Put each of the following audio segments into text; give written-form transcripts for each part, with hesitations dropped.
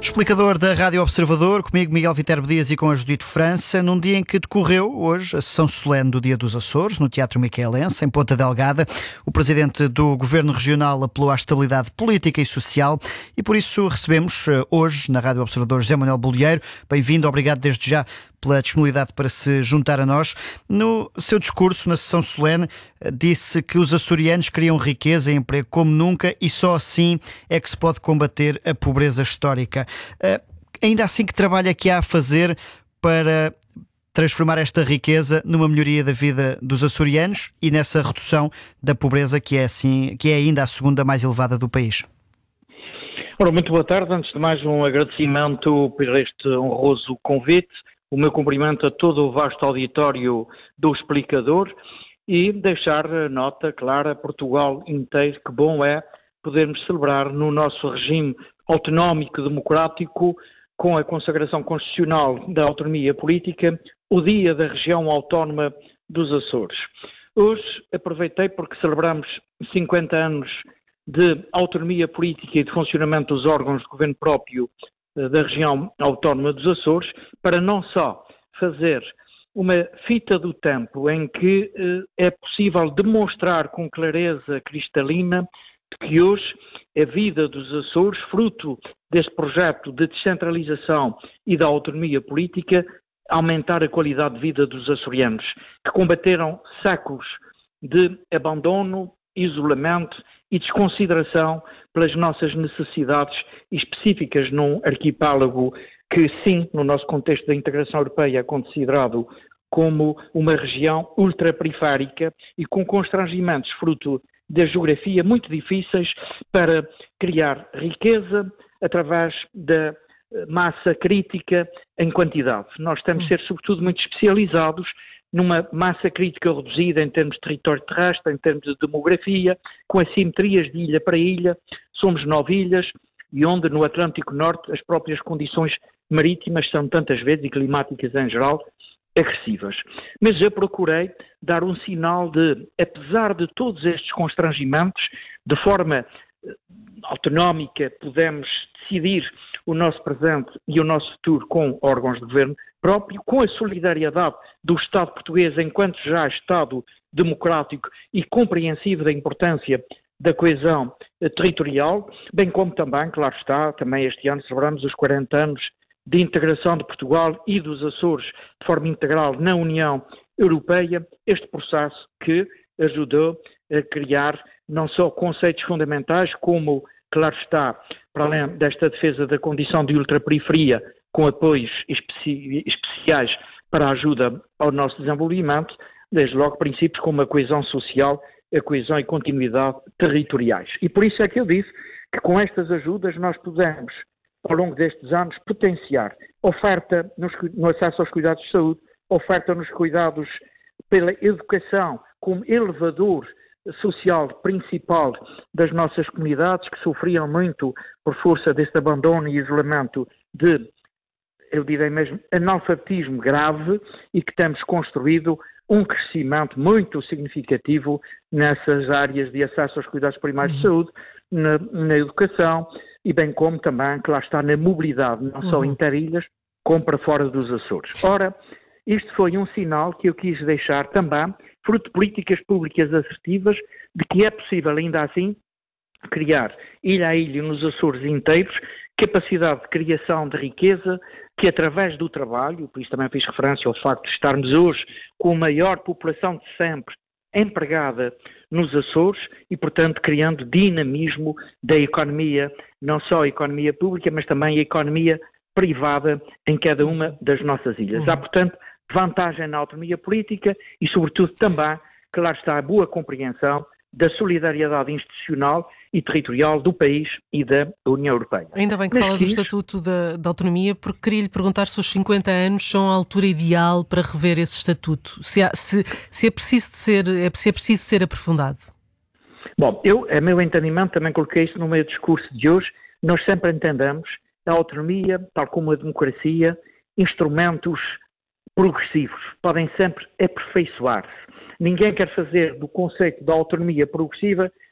Explicador da Rádio Observador, comigo Miguel Viterbo Dias e com a Judite França, num dia em que decorreu hoje a sessão solene do Dia dos Açores, no Teatro Micaelense, em Ponta Delgada. O presidente do Governo Regional apelou à estabilidade política e social e por isso recebemos hoje na Rádio Observador José Manuel Bolieiro. Bem-vindo, obrigado desde já pela disponibilidade para se juntar a nós. No seu discurso na sessão solene disse que os açorianos criam riqueza e emprego como nunca e só assim é que se pode combater a pobreza histórica. Ainda assim, que trabalho é que há a fazer para transformar esta riqueza numa melhoria da vida dos açorianos e nessa redução da pobreza que é ainda a segunda mais elevada do país? Ora, muito boa tarde. Antes de mais, um agradecimento por este honroso convite, o meu cumprimento a todo o vasto auditório do Explicador e deixar a nota clara a Portugal inteiro que bom é podermos celebrar no nosso regime autonómico e democrático, com a consagração constitucional da autonomia política, o Dia da Região Autónoma dos Açores. Hoje aproveitei porque celebramos 50 anos de autonomia política e de funcionamento dos órgãos de governo próprio da região autónoma dos Açores, para não só fazer uma fita do tempo em que é possível demonstrar com clareza cristalina que hoje a vida dos Açores, fruto deste projeto de descentralização e da autonomia política, aumentar a qualidade de vida dos açorianos, que combateram séculos de abandono, isolamento e desconsideração pelas nossas necessidades específicas num arquipélago que, sim, no nosso contexto da integração europeia é considerado como uma região ultraperiférica e com constrangimentos fruto da geografia muito difíceis para criar riqueza através da massa crítica em quantidade. Nós temos de ser, sobretudo, muito especializados numa massa crítica reduzida em termos de território terrestre, em termos de demografia, com assimetrias de ilha para ilha. Somos 9 ilhas e onde no Atlântico Norte as próprias condições marítimas são tantas vezes, e climáticas em geral, agressivas. Mas eu procurei dar um sinal de, apesar de todos estes constrangimentos, de forma autonómica podemos decidir o nosso presente e o nosso futuro com órgãos de governo próprio, com a solidariedade do Estado português enquanto já Estado democrático e compreensivo da importância da coesão territorial, bem como também, claro está, também este ano celebramos os 40 anos de integração de Portugal e dos Açores de forma integral na União Europeia, este processo que ajudou a criar não só conceitos fundamentais como, claro está, para além desta defesa da condição de ultraperiferia com apoios especiais para a ajuda ao nosso desenvolvimento, desde logo princípios como a coesão social, a coesão e continuidade territoriais. E por isso é que eu disse que com estas ajudas nós podemos, ao longo destes anos, potenciar oferta no acesso aos cuidados de saúde, oferta nos cuidados pela educação como elevador social principal das nossas comunidades que sofriam muito por força deste abandono e isolamento de, eu direi mesmo, analfabetismo grave e que temos construído um crescimento muito significativo nessas áreas de acesso aos cuidados primários de saúde, na educação e bem como também, que lá está, na mobilidade, não só interilhas, como para fora dos Açores. Ora, isto foi um sinal que eu quis deixar também, fruto de políticas públicas assertivas, de que é possível ainda assim criar ilha a ilha nos Açores inteiros, capacidade de criação de riqueza, que através do trabalho, por isso também fiz referência ao facto de estarmos hoje com a maior população de sempre empregada nos Açores e, portanto, criando dinamismo da economia, não só a economia pública, mas também a economia privada em cada uma das nossas ilhas. Há, portanto, vantagem na autonomia política e, sobretudo, também, que lá está a boa compreensão da solidariedade institucional e territorial do país e da União Europeia. Ainda bem que fala do Estatuto da Autonomia, porque queria lhe perguntar se os 50 anos são a altura ideal para rever esse Estatuto, se é preciso ser aprofundado. Bom, a meu entendimento, também coloquei isso no meu discurso de hoje, nós sempre entendemos a autonomia, tal como a democracia, instrumentos progressivos, podem sempre aperfeiçoar-se. Ninguém quer fazer do conceito da autonomia progressiva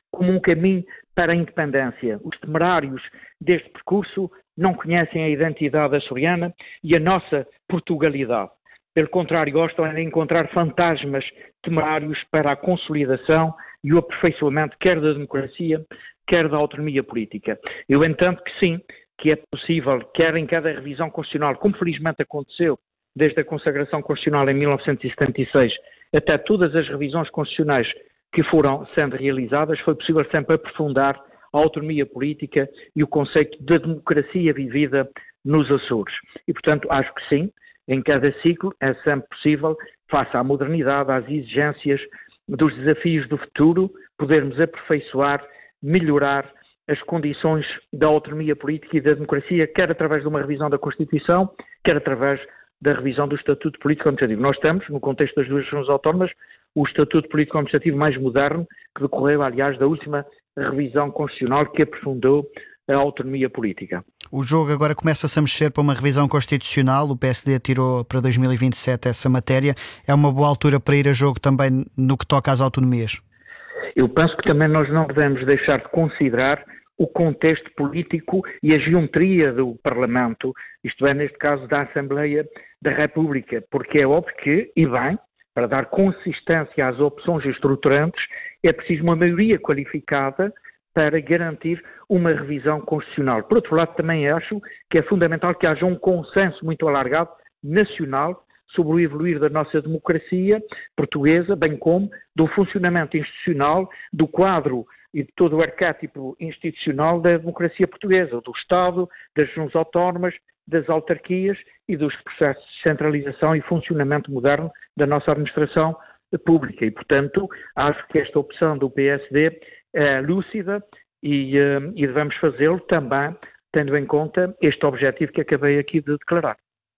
como um caminho para a independência. Os temerários deste percurso não conhecem a identidade açoriana e a nossa Portugalidade. Pelo contrário, gostam de encontrar fantasmas temerários para a consolidação e o aperfeiçoamento quer da democracia, quer da autonomia política. Eu entendo que sim, que é possível, quer em cada revisão constitucional, como felizmente aconteceu desde a consagração constitucional em 1976 até todas as revisões constitucionais que foram sendo realizadas, foi possível sempre aprofundar a autonomia política e o conceito de democracia vivida nos Açores. E, portanto, acho que sim, em cada ciclo é sempre possível, face à modernidade, às exigências dos desafios do futuro, podermos aperfeiçoar, melhorar as condições da autonomia política e da democracia, quer através de uma revisão da Constituição, quer através da revisão do Estatuto Político-Administrativo. Nós estamos, no contexto das duas regiões autónomas, o Estatuto Político-Administrativo mais moderno, que decorreu, aliás, da última revisão constitucional que aprofundou a autonomia política. O jogo agora começa-se a mexer para uma revisão constitucional, o PSD tirou para 2027 essa matéria. É uma boa altura para ir a jogo também no que toca às autonomias? Eu penso que também nós não devemos deixar de considerar o contexto político e a geometria do Parlamento, isto é, neste caso, da Assembleia da República, porque é óbvio que, e bem, para dar consistência às opções estruturantes, é preciso uma maioria qualificada para garantir uma revisão constitucional. Por outro lado, também acho que é fundamental que haja um consenso muito alargado, nacional, sobre o evoluir da nossa democracia portuguesa, bem como do funcionamento institucional, do quadro e de todo o arquétipo institucional da democracia portuguesa, do Estado, das regiões autónomas, das autarquias e dos processos de centralização e funcionamento moderno da nossa administração pública. E, portanto, acho que esta opção do PSD é lúcida e devemos fazê-lo também tendo em conta este objetivo que acabei aqui de declarar.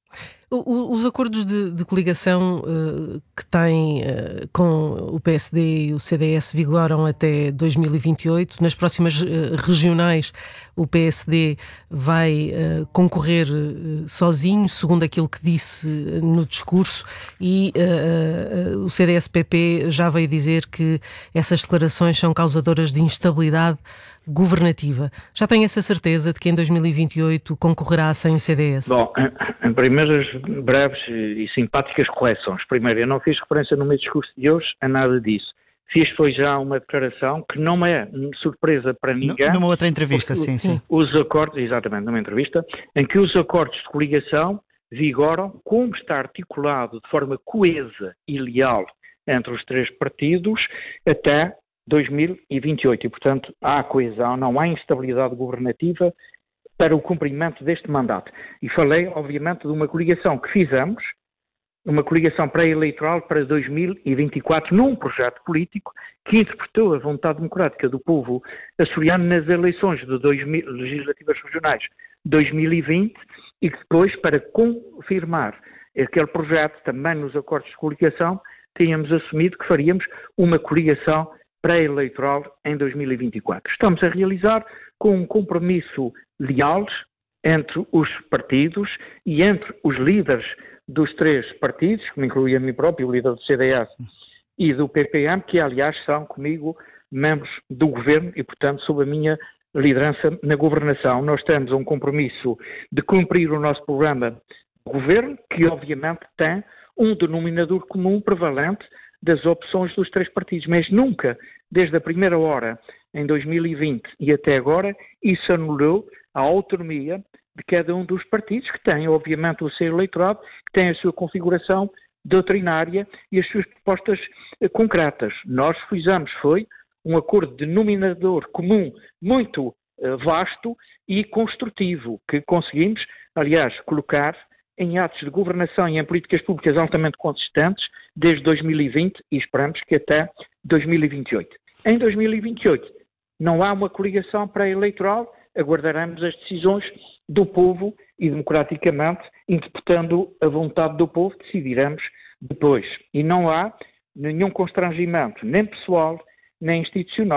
Os acordos de coligação que têm com o PSD e o CDS vigoram até 2028. Nas próximas regionais, o PSD vai concorrer sozinho, segundo aquilo que disse no discurso, e o CDS-PP já veio dizer que essas declarações são causadoras de instabilidade governativa. Já tem essa certeza de que em 2028 concorrerá sem o CDS? Bom, em primeiras breves e simpáticas correções. Primeiro, eu não fiz referência no meu discurso de hoje a nada disso. Fiz foi já uma declaração que não é surpresa para ninguém. Numa outra entrevista, sim. Os acordos, exatamente, numa entrevista, em que os acordos de coligação vigoram como está articulado de forma coesa e leal entre os três partidos até 2028 e, portanto, há coesão, não há instabilidade governativa para o cumprimento deste mandato. E falei, obviamente, de uma coligação que fizemos, uma coligação pré-eleitoral para 2024, num projeto político que interpretou a vontade democrática do povo açoriano nas eleições de legislativas regionais de 2020 e que depois, para confirmar aquele projeto também nos acordos de coligação, tínhamos assumido que faríamos uma coligação pré-eleitoral em 2024. Estamos a realizar com um compromisso leal entre os partidos e entre os líderes dos três partidos, que me inclui a mim próprio, o líder do CDS e do PPM, que aliás são comigo membros do governo e, portanto, sob a minha liderança na governação. Nós temos um compromisso de cumprir o nosso programa de governo, que obviamente tem um denominador comum prevalente das opções dos três partidos, mas nunca, desde a primeira hora, em 2020 e até agora, isso anulou a autonomia de cada um dos partidos, que tem, obviamente, o seu eleitorado, que tem a sua configuração doutrinária e as suas propostas concretas. Nós foi um acordo de denominador comum muito vasto e construtivo, que conseguimos, aliás, colocar em atos de governação e em políticas públicas altamente consistentes desde 2020 e esperamos que até 2028. Em 2028 não há uma coligação pré-eleitoral, aguardaremos as decisões do povo e democraticamente, interpretando a vontade do povo, decidiremos depois. E não há nenhum constrangimento, nem pessoal, nem institucional,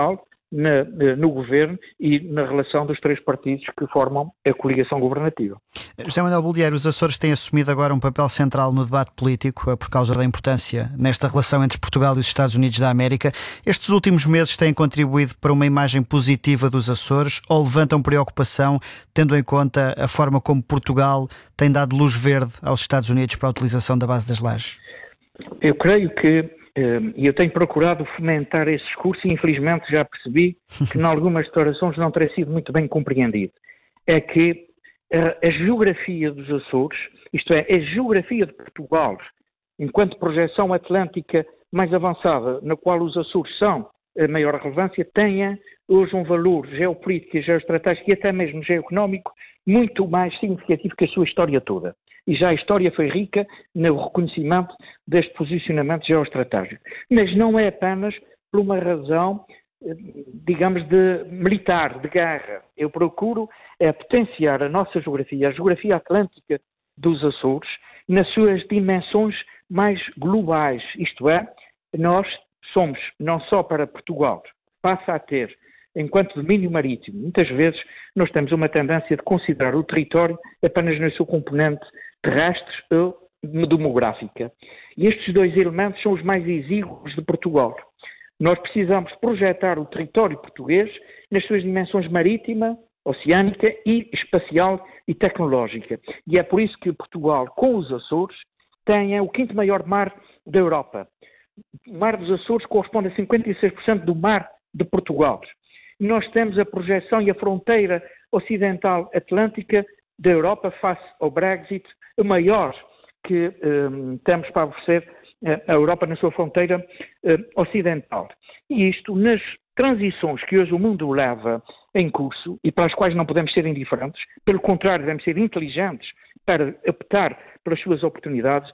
no governo e na relação dos três partidos que formam a coligação governativa. José Manuel Bolieiro, os Açores têm assumido agora um papel central no debate político por causa da importância nesta relação entre Portugal e os Estados Unidos da América. Estes últimos meses têm contribuído para uma imagem positiva dos Açores ou levantam preocupação, tendo em conta a forma como Portugal tem dado luz verde aos Estados Unidos para a utilização da base das Lajes? Eu creio que eu tenho procurado fomentar esse discurso e infelizmente já percebi que em algumas declarações não terá sido muito bem compreendido. É que a geografia dos Açores, isto é, a geografia de Portugal, enquanto projeção atlântica mais avançada, na qual os Açores são a maior relevância, tenha hoje um valor geopolítico e geoestratégico e até mesmo geoeconómico muito mais significativo que a sua história toda. E já a história foi rica no reconhecimento deste posicionamento geoestratégico. Mas não é apenas por uma razão, digamos, de militar, de guerra. Eu procuro potenciar a nossa geografia, a geografia atlântica dos Açores, nas suas dimensões mais globais. Isto é, nós somos, não só para Portugal, passa a ter, enquanto domínio marítimo, muitas vezes nós temos uma tendência de considerar o território apenas na sua componente terrestre ou demográfica. E estes dois elementos são os mais exíguos de Portugal. Nós precisamos projetar o território português nas suas dimensões marítima, oceânica e espacial e tecnológica. E é por isso que Portugal, com os Açores, tem o quinto maior mar da Europa. O mar dos Açores corresponde a 56% do mar de Portugal. Nós temos a projeção e a fronteira ocidental atlântica da Europa face ao Brexit, o maior que temos para oferecer a Europa na sua fronteira ocidental. E isto nas transições que hoje o mundo leva em curso e para as quais não podemos ser indiferentes, pelo contrário, devemos ser inteligentes para optar pelas suas oportunidades,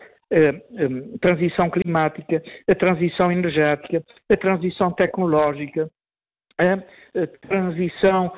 a transição climática, a transição energética, a transição tecnológica, a transição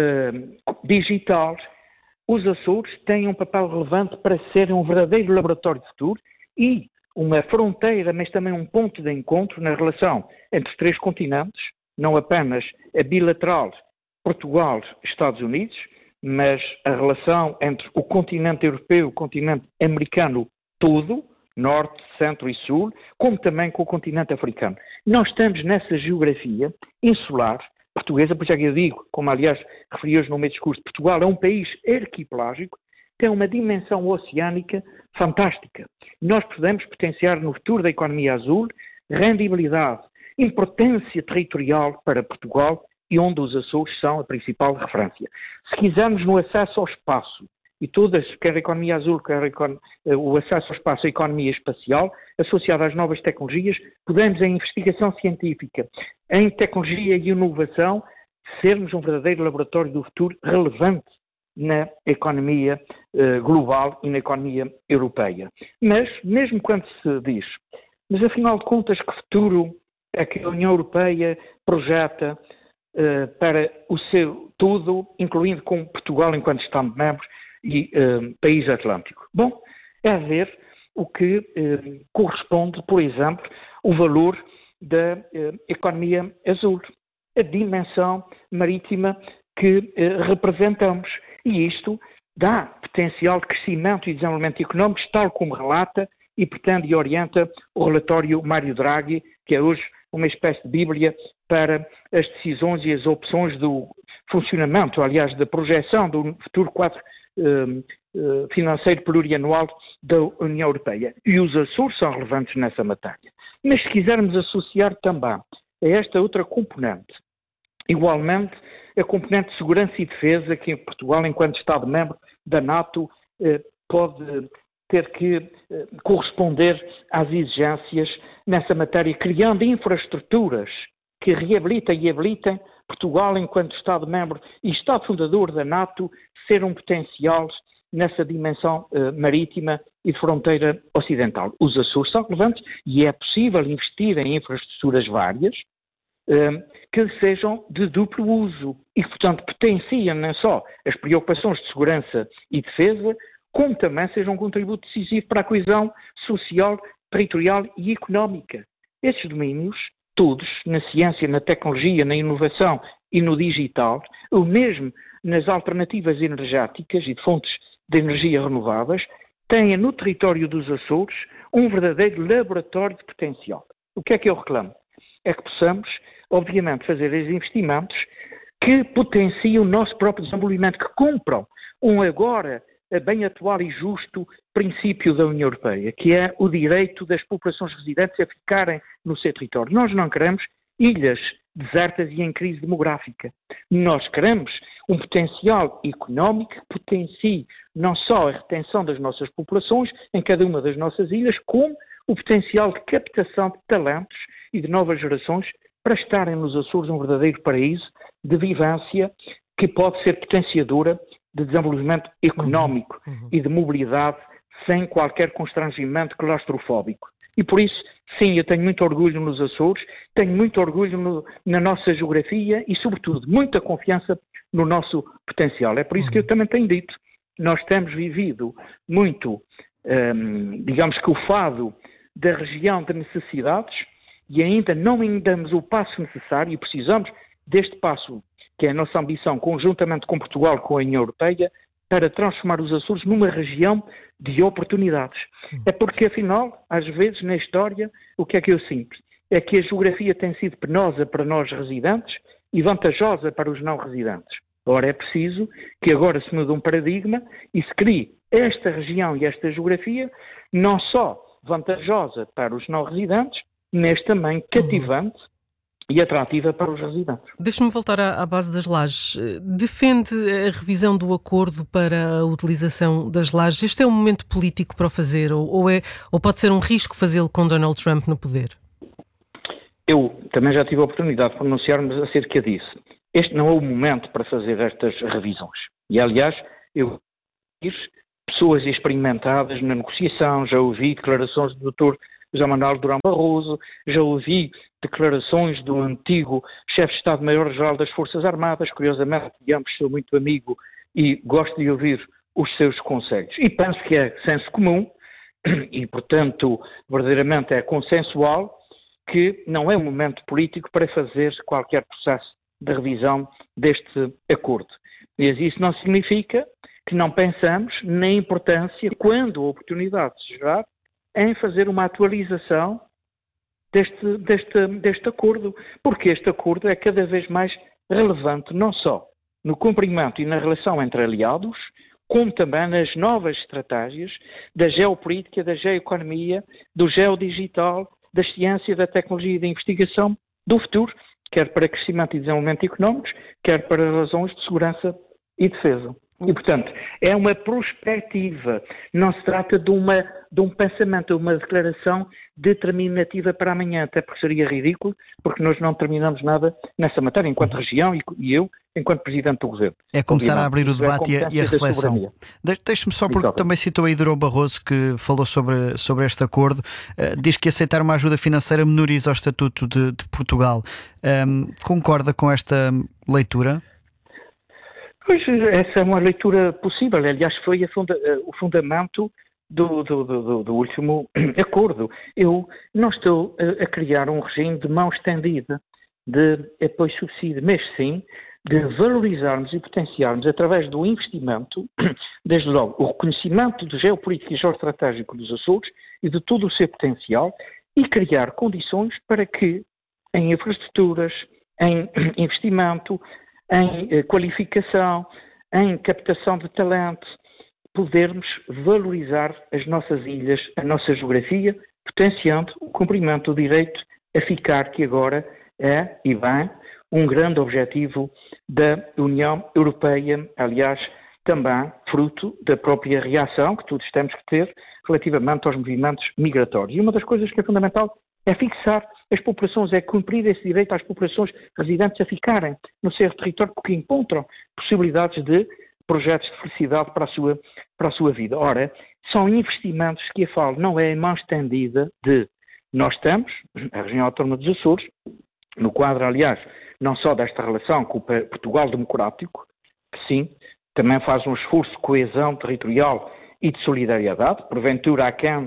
digital. Os Açores têm um papel relevante para serem um verdadeiro laboratório de futuro e uma fronteira, mas também um ponto de encontro na relação entre os três continentes, não apenas a bilateral Portugal-Estados Unidos, mas a relação entre o continente europeu e o continente americano todo, norte, centro e sul, como também com o continente africano. Nós estamos nessa geografia insular portuguesa, por isso é que eu digo, como aliás referi hoje no meu discurso, Portugal é um país arquipelágico, tem uma dimensão oceânica fantástica. Nós podemos potenciar no futuro da economia azul rendibilidade, importância territorial para Portugal e onde os Açores são a principal referência. Se quisermos no acesso ao espaço, e todas, quer a economia azul, quer o acesso ao espaço, a economia espacial, associada às novas tecnologias, podemos, em investigação científica, em tecnologia e inovação, sermos um verdadeiro laboratório do futuro relevante na economia global e na economia europeia. Mas, mesmo quando se diz, mas afinal de contas, que futuro é que a União Europeia projeta para o seu tudo, incluindo com Portugal enquanto Estado-membro, e país atlântico. Bom, é ver o que corresponde, por exemplo, o valor da economia azul, a dimensão marítima que representamos. E isto dá potencial de crescimento e desenvolvimento económico, tal como relata e pretende e orienta o relatório Mário Draghi, que é hoje uma espécie de bíblia para as decisões e as opções do funcionamento, aliás, da projeção do futuro quadro financeiro plurianual da União Europeia. E os Açores são relevantes nessa matéria. Mas se quisermos associar também a esta outra componente, igualmente a componente de segurança e defesa, que em Portugal, enquanto Estado-membro da NATO, pode ter que corresponder às exigências nessa matéria, criando infraestruturas que reabilitem e habilitem Portugal, enquanto Estado-membro e Estado fundador da NATO, ser um potencial nessa dimensão marítima e de fronteira ocidental. Os Açores são relevantes e é possível investir em infraestruturas várias que sejam de duplo uso e que, portanto, potenciem não só as preocupações de segurança e defesa, como também sejam um contributo decisivo para a coesão social, territorial e económica. Esses domínios, estudos na ciência, na tecnologia, na inovação e no digital, ou mesmo nas alternativas energéticas e de fontes de energia renováveis, tenha no território dos Açores um verdadeiro laboratório de potencial. O que é que eu reclamo? É que possamos, obviamente, fazer esses investimentos que potenciem o nosso próprio desenvolvimento, que cumpram um agora bem atual e justo princípio da União Europeia, que é o direito das populações residentes a ficarem no seu território. Nós não queremos ilhas desertas e em crise demográfica. Nós queremos um potencial económico que potencie não só a retenção das nossas populações em cada uma das nossas ilhas, como o potencial de captação de talentos e de novas gerações para estarem nos Açores um verdadeiro paraíso de vivência que pode ser potenciadora de desenvolvimento económico e de mobilidade sem qualquer constrangimento claustrofóbico. E por isso, sim, eu tenho muito orgulho nos Açores, tenho muito orgulho na nossa geografia e, sobretudo, muita confiança no nosso potencial. É por isso que eu também tenho dito, nós temos vivido muito, digamos que o fado da região de necessidades e ainda não damos o passo necessário e precisamos deste passo, que é a nossa ambição, conjuntamente com Portugal, com a União Europeia, para transformar os Açores numa região de oportunidades. É porque, afinal, às vezes, na história, o que é que eu sinto? É que a geografia tem sido penosa para nós residentes e vantajosa para os não residentes. Ora, é preciso que agora se mude um paradigma e se crie esta região e esta geografia não só vantajosa para os não residentes, mas também cativante e atrativa para os residentes. Deixe-me voltar à base das lajes. Defende a revisão do acordo para a utilização das lajes? Este é um momento político para o fazer ou pode ser um risco fazê-lo com Donald Trump no poder? Eu também já tive a oportunidade de pronunciar-me acerca disso. Este não é o momento para fazer estas revisões. E, aliás, eu vi pessoas experimentadas na negociação, já ouvi declarações do Dr. José Manuel Durão Barroso, já ouvi declarações do antigo chefe de Estado-Maior-Geral das Forças Armadas, curiosamente, digamos, sou muito amigo e gosto de ouvir os seus conselhos. E penso que é senso comum e, portanto, verdadeiramente é consensual que não é um momento político para fazer qualquer processo de revisão deste acordo. Mas isso não significa que não pensamos na importância, quando a oportunidade se gerar, em fazer uma atualização deste acordo, porque este acordo é cada vez mais relevante, não só no cumprimento e na relação entre aliados, como também nas novas estratégias da geopolítica, da geoeconomia, do geodigital, da ciência, da tecnologia e da investigação do futuro, quer para crescimento e desenvolvimento económicos, quer para razões de segurança e defesa. E, portanto, é uma perspectiva, não se trata de um pensamento, uma declaração determinativa para amanhã, até porque seria ridículo, porque nós não terminamos nada nessa matéria, enquanto região e eu, enquanto Presidente do Governo. É começar a abrir o debate e a reflexão. Deixe-me só, porque também citou aí Durão Barroso, que falou sobre este acordo, diz que aceitar uma ajuda financeira menoriza o Estatuto de Portugal. Concorda com esta leitura? Pois, essa é uma leitura possível. Aliás, foi o fundamento do último acordo. Eu não estou a criar um regime de mão estendida de apoio-subsídio, mas sim de valorizarmos e potenciarmos, através do investimento, desde logo, o reconhecimento do geopolítico e geoestratégico dos Açores e de todo o seu potencial e criar condições para que, em infraestruturas, em investimento, em qualificação, em captação de talento, podermos valorizar as nossas ilhas, a nossa geografia, potenciando o cumprimento do direito a ficar, que agora é e bem um grande objetivo da União Europeia, aliás, também fruto da própria reação que todos temos que ter relativamente aos movimentos migratórios. E uma das coisas que é fundamental é fixar as populações, é cumprir esse direito às populações residentes a ficarem no seu território, porque encontram possibilidades de projetos de felicidade para a sua vida. Ora, são investimentos que a FAO não é em mão estendida de... Nós estamos, a região autónoma dos Açores, no quadro, aliás, não só desta relação com o Portugal democrático, que sim, também faz um esforço de coesão territorial e de solidariedade, porventura aquém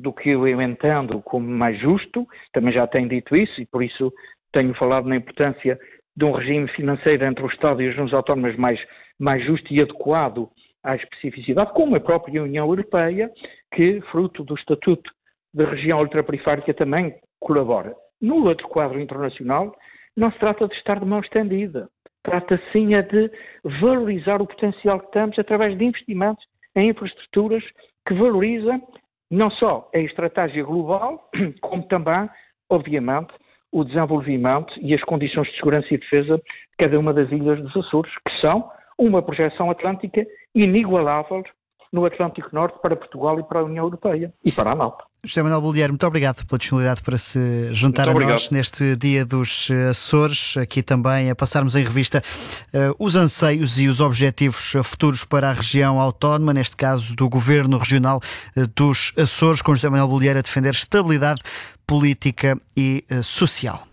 do que eu entendo como mais justo, também já tenho dito isso e por isso tenho falado na importância de um regime financeiro entre o Estado e as regiões autónomas mais justo e adequado à especificidade, como a própria União Europeia, que, fruto do Estatuto de Região Ultraperiférica, também colabora. No outro quadro internacional, não se trata de estar de mão estendida. Trata, sim, de valorizar o potencial que temos através de investimentos em infraestruturas que valorizam não só a estratégia global, como também, obviamente, o desenvolvimento e as condições de segurança e defesa de cada uma das ilhas dos Açores, que são uma projeção atlântica inigualável no Atlântico Norte para Portugal e para a União Europeia e para a NATO. José Manuel Bolieiro, muito obrigado pela disponibilidade para se juntar a nós neste Dia dos Açores, aqui também a passarmos em revista os anseios e os objetivos futuros para a região autónoma, neste caso do Governo Regional dos Açores, com José Manuel Bolieiro a defender estabilidade política e social.